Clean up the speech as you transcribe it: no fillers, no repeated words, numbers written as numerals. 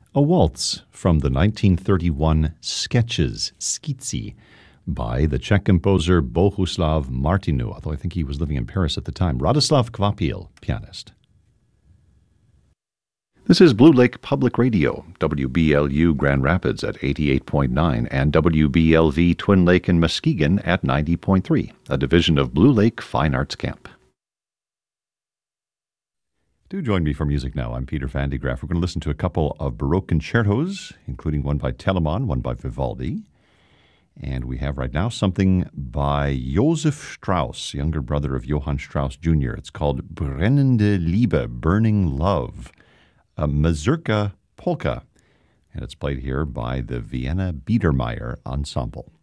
a waltz from the 1931 Sketches, Skizzy, by the Czech composer Bohuslav Martinu, although I think he was living in Paris at the time. Radoslav Kvapil, pianist. This is Blue Lake Public Radio, WBLU Grand Rapids at 88.9 and WBLV Twin Lake in Muskegon at 90.3, a division of Blue Lake Fine Arts Camp. Do join me for music now. I'm Peter Van de Graaff. We're going to listen to a couple of Baroque concertos, including one by Telemann, one by Vivaldi. And we have right now something by Josef Strauss, younger brother of Johann Strauss Jr. It's called Brennende Liebe, Burning Love, a mazurka polka. And it's played here by the Vienna Biedermeier Ensemble.